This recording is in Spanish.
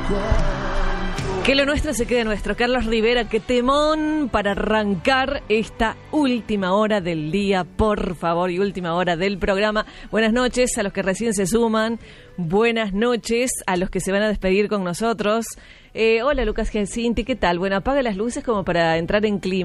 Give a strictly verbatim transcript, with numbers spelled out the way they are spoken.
Que lo nuestro se quede nuestro. Carlos Rivera, qué temón para arrancar esta última hora del día, por favor, y última hora del programa. Buenas noches a los que recién se suman. Buenas noches a los que se van a despedir con nosotros. Eh, hola, Lucas Gelsinti, ¿qué tal? Bueno, apaga las luces como para entrar en clima.